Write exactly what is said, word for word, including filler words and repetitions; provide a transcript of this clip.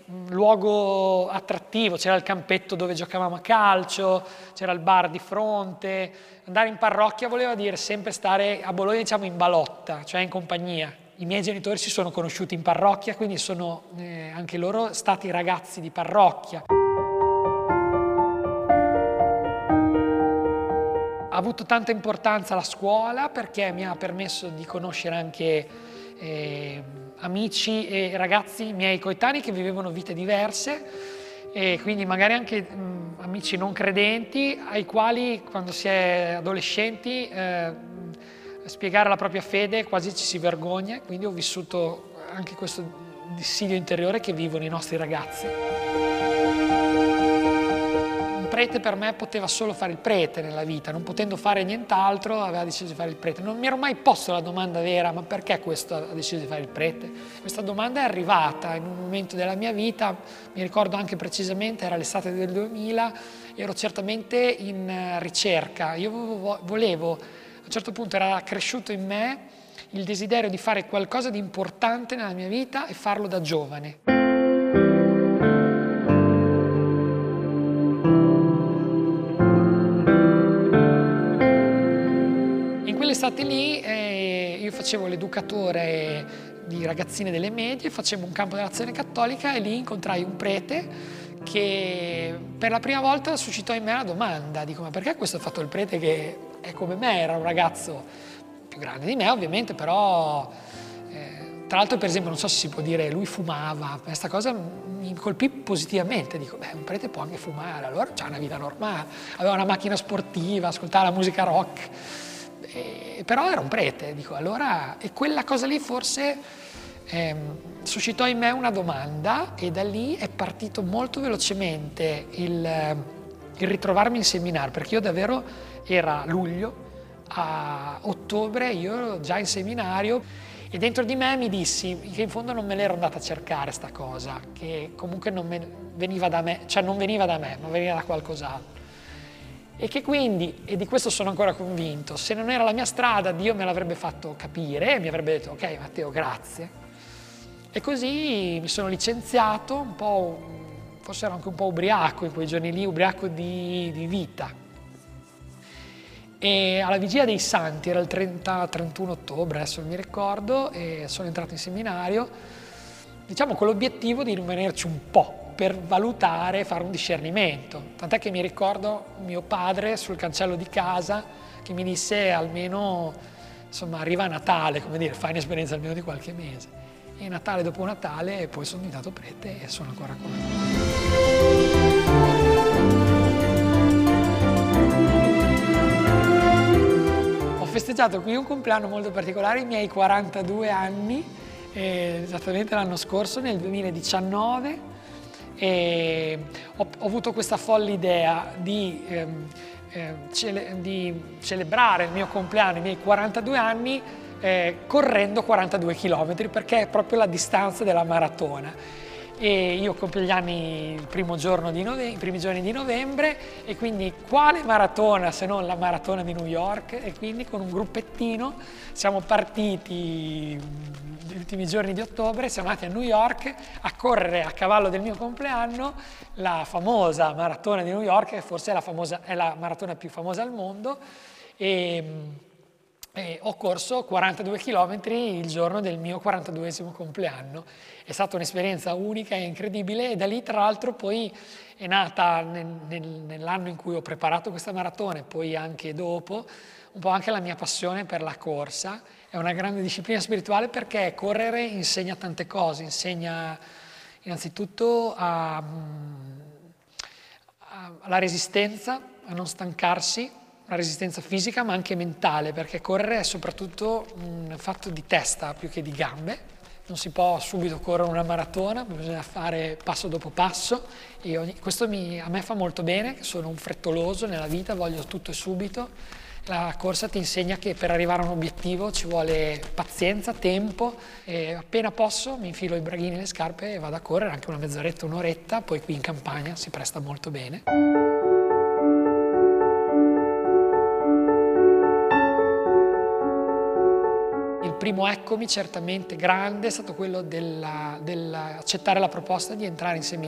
un luogo attrattivo, c'era il campetto dove giocavamo a calcio, c'era il bar di fronte. Andare in parrocchia voleva dire sempre stare a Bologna, diciamo, in balotta, cioè in compagnia. I miei genitori si sono conosciuti in parrocchia, quindi sono eh, anche loro stati ragazzi di parrocchia. Ha avuto tanta importanza la scuola perché mi ha permesso di conoscere anche eh, amici e ragazzi miei coetanei che vivevano vite diverse e quindi magari anche mh, amici non credenti ai quali quando si è adolescenti eh, spiegare la propria fede quasi ci si vergogna, quindi ho vissuto anche questo dissidio interiore che vivono i nostri ragazzi. Un prete per me poteva solo fare il prete nella vita, non potendo fare nient'altro aveva deciso di fare il prete. Non mi ero mai posto la domanda vera, ma perché questo ha deciso di fare il prete? Questa domanda è arrivata in un momento della mia vita, mi ricordo anche precisamente, era l'estate del duemila, ero certamente in ricerca, io volevo, a un certo punto era cresciuto in me il desiderio di fare qualcosa di importante nella mia vita e farlo da giovane. In quell'estate lì eh, io facevo l'educatore di ragazzine delle medie, facevo un campo dell'Azione Cattolica e lì incontrai un prete che per la prima volta suscitò in me la domanda, dico ma perché questo ha fatto il prete che è come me, era un ragazzo più grande di me ovviamente, però eh, tra l'altro per esempio non so se si può dire lui fumava, questa cosa mi colpì positivamente, dico beh un prete può anche fumare, allora c'ha una vita normale, aveva una macchina sportiva, ascoltava la musica rock. E, però era un prete, dico, allora, e quella cosa lì forse ehm, suscitò in me una domanda e da lì è partito molto velocemente il, il ritrovarmi in seminario, perché io davvero era luglio, a ottobre io ero già in seminario e dentro di me mi dissi che in fondo non me l'ero andata a cercare sta cosa, che comunque non me, veniva da me, cioè non veniva da me, ma veniva da qualcos'altro. E che quindi, e di questo sono ancora convinto, se non era la mia strada Dio me l'avrebbe fatto capire e mi avrebbe detto ok Matteo grazie. E così mi sono licenziato, un po', forse ero anche un po' ubriaco in quei giorni lì, ubriaco di, di vita. E alla vigilia dei Santi, era il trenta trentuno ottobre, adesso non mi ricordo, e sono entrato in seminario, diciamo con l'obiettivo di rimanerci un po', per valutare, fare un discernimento. Tant'è che mi ricordo mio padre sul cancello di casa che mi disse almeno, insomma, arriva Natale, come dire, fai un'esperienza almeno di qualche mese. E Natale dopo Natale e poi sono diventato prete e sono ancora qua. Ho festeggiato qui un compleanno molto particolare, i miei quarantadue anni, eh, esattamente l'anno scorso, nel duemiladiciannove, e ho, ho avuto questa folle idea di, ehm, eh, cele, di celebrare il mio compleanno, i miei quarantadue anni, eh, correndo quarantadue chilometri, perché è proprio la distanza della maratona. E io compio gli anni il primo giorno di novembre, i primi giorni di novembre e quindi quale maratona se non la maratona di New York, e quindi con un gruppettino siamo partiti gli ultimi giorni di ottobre, siamo andati a New York a correre a cavallo del mio compleanno la famosa maratona di New York, che forse è la, famosa, è la maratona più famosa al mondo, e, e ho corso quarantadue chilometri il giorno del mio quarantaduesimo compleanno. È stata un'esperienza unica e incredibile e da lì tra l'altro poi è nata nel, nel, nell'anno in cui ho preparato questa maratona e poi anche dopo un po' anche la mia passione per la corsa. È una grande disciplina spirituale perché correre insegna tante cose, insegna innanzitutto a, a, alla resistenza, a non stancarsi, una resistenza fisica ma anche mentale, perché correre è soprattutto un fatto di testa più che di gambe. Non si può subito correre una maratona, bisogna fare passo dopo passo e ogni, questo mi, a me fa molto bene, sono un frettoloso nella vita, voglio tutto e subito. La corsa ti insegna che per arrivare a un obiettivo ci vuole pazienza, tempo e appena posso mi infilo i braghini e le scarpe e vado a correre anche una mezz'oretta, un'oretta, poi qui in campagna si presta molto bene. Il primo eccomi certamente grande è stato quello dell'accettare la proposta di entrare in